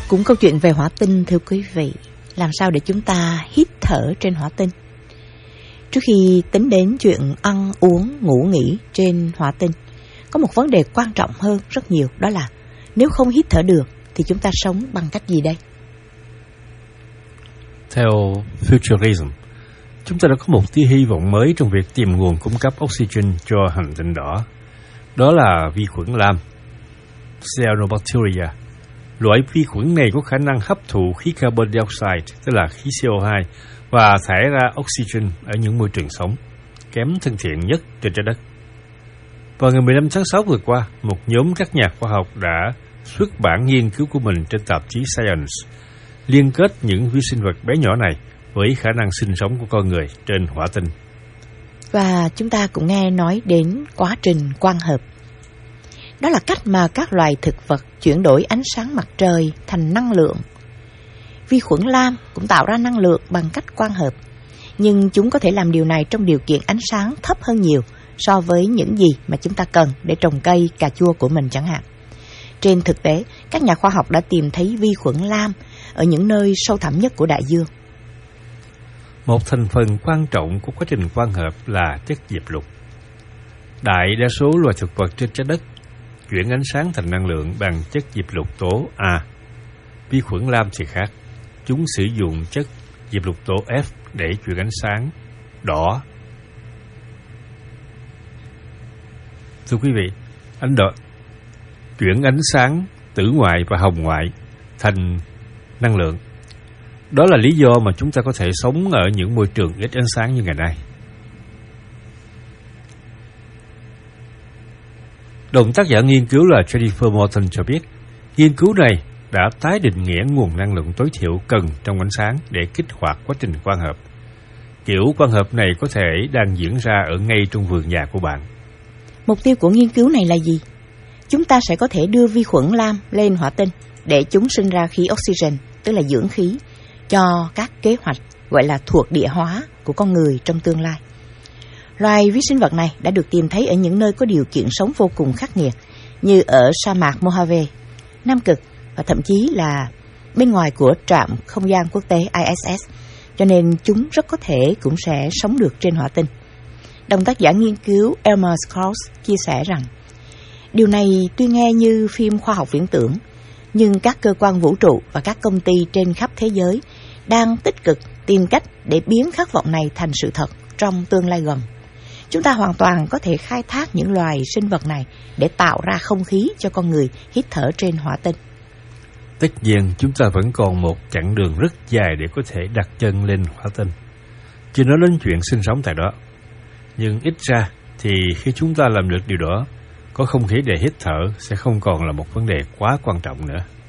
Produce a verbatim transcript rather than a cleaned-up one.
Cũng câu chuyện về hỏa tinh, thưa quý vị. Làm sao để chúng ta hít thở trên hỏa tinh? Trước khi tính đến chuyện ăn, uống, ngủ nghỉ trên hỏa tinh, có một vấn đề quan trọng hơn rất nhiều, đó là nếu không hít thở được thì chúng ta sống bằng cách gì đây? Theo Futurism, chúng ta đã có một tia hy vọng mới trong việc tìm nguồn cung cấp oxygen cho hành tinh đỏ. Đó là vi khuẩn lam, Cyanobacteria. Loại vi khuẩn này có khả năng hấp thụ khí carbon dioxide, tức là khí xê o hai, và thải ra oxygen ở những môi trường sống kém thân thiện nhất trên trái đất. Vào ngày mười lăm tháng sáu vừa qua, một nhóm các nhà khoa học đã xuất bản nghiên cứu của mình trên tạp chí Science, liên kết những vi sinh vật bé nhỏ này với khả năng sinh sống của con người trên hỏa tinh. Và chúng ta cũng nghe nói đến quá trình quang hợp. Đó là cách mà các loài thực vật chuyển đổi ánh sáng mặt trời thành năng lượng. Vi khuẩn lam cũng tạo ra năng lượng bằng cách quang hợp, nhưng chúng có thể làm điều này trong điều kiện ánh sáng thấp hơn nhiều so với những gì mà chúng ta cần để trồng cây cà chua của mình chẳng hạn. Trên thực tế, các nhà khoa học đã tìm thấy vi khuẩn lam ở những nơi sâu thẳm nhất của đại dương. Một thành phần quan trọng của quá trình quang hợp là chất diệp lục. Đại đa số loài thực vật trên trái đất chuyển ánh sáng thành năng lượng bằng chất diệp lục tố A. Vi khuẩn lam thì khác. Chúng sử dụng chất diệp lục tố F để chuyển ánh sáng đỏ. Thưa quý vị, ánh đỏ chuyển ánh sáng tử ngoại và hồng ngoại thành năng lượng. Đó là lý do mà chúng ta có thể sống ở những môi trường ít ánh sáng như ngày nay. Đồng tác giả nghiên cứu là Jennifer Morton cho biết, nghiên cứu này đã tái định nghĩa nguồn năng lượng tối thiểu cần trong ánh sáng để kích hoạt quá trình quang hợp. Kiểu quang hợp này có thể đang diễn ra ở ngay trong vườn nhà của bạn. Mục tiêu của nghiên cứu này là gì? Chúng ta sẽ có thể đưa vi khuẩn lam lên hỏa tinh để chúng sinh ra khí oxygen, tức là dưỡng khí, cho các kế hoạch gọi là thuộc địa hóa của con người trong tương lai. Loài vi sinh vật này đã được tìm thấy ở những nơi có điều kiện sống vô cùng khắc nghiệt, như ở sa mạc Mojave, Nam Cực và thậm chí là bên ngoài của trạm không gian quốc tế I S S, cho nên chúng rất có thể cũng sẽ sống được trên hỏa tinh. Đồng tác giả nghiên cứu Elmer Krauss chia sẻ rằng, điều này tuy nghe như phim khoa học viễn tưởng, nhưng các cơ quan vũ trụ và các công ty trên khắp thế giới đang tích cực tìm cách để biến khát vọng này thành sự thật trong tương lai gần. Chúng ta hoàn toàn có thể khai thác những loài sinh vật này để tạo ra không khí cho con người hít thở trên hỏa tinh. Tất nhiên, chúng ta vẫn còn một chặng đường rất dài để có thể đặt chân lên hỏa tinh. Chưa nói đến chuyện sinh sống tại đó. Nhưng ít ra thì khi chúng ta làm được điều đó, có không khí để hít thở sẽ không còn là một vấn đề quá quan trọng nữa.